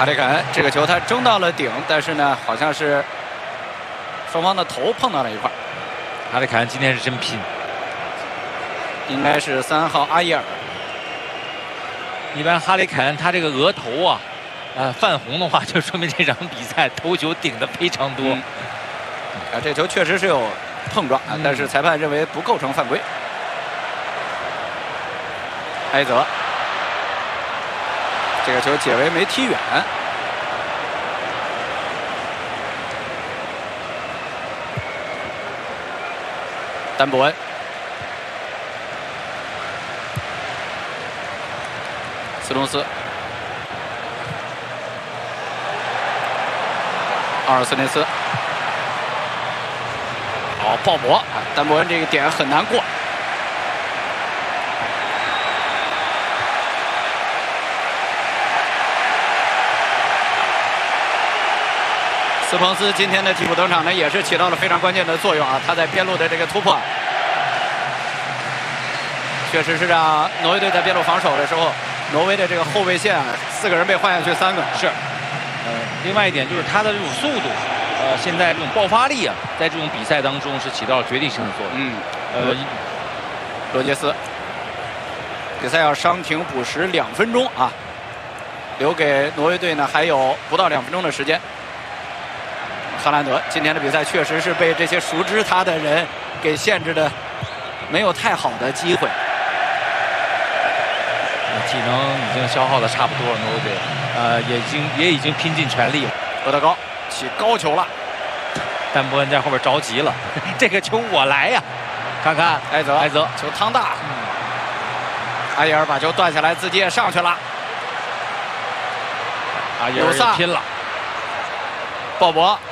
哈里肯这个球他争到了顶，但是呢，好像是双方的头碰到了一块。 哈里肯今天是真拼， 应该是3号阿耶尔。 一般哈里肯他这个额头啊，泛红的话，就说明这场比赛头球顶得非常多。 这球确实是有碰撞啊，但是裁判认为不构成犯规。埃泽，这个球解围没踢远。丹伯恩，斯通斯，奥尔斯内斯，鲍勃啊，丹伯恩这个点很难过。斯彭斯今天的替补登场呢，也是起到了非常关键的作用啊！他在边路的这个突破，确实是让挪威队在边路防守的时候，挪威的这个后卫线4个人被换下去3个。 是，另外一点就是他的这种速度，现在这种爆发力啊，在这种比赛当中是起到了决定性的作用。 罗杰斯，比赛要伤停补时2分钟啊，留给挪威队呢还有不到2分钟的时间。哈兰德今天的比赛确实是被这些熟知他的人给限制的，没有太好的机会。 体能已经消耗的差不多了，挪威队，也已经拼尽全力了。 厄德高起高球了， 丹伯恩在后边着急了，这个球我来呀！看看埃泽球趟大，阿耶尔把球断下来，自己也上去了。 阿耶尔拼了， 鲍勃